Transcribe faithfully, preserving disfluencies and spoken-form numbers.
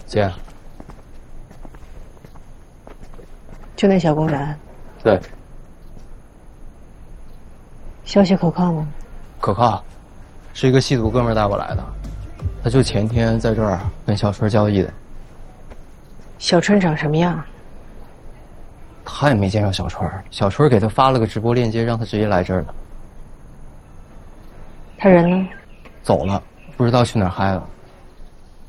姐， 就那小公园。 对。 消息可靠吗？ 可靠，是一个吸毒哥们儿带过来的，他就前天在这儿跟小春交易的。 小春长什么样？ 他也没见着小春，小春给他发了个直播链接，让他直接来这儿的。 他人呢？ 走了，不知道去哪儿嗨了。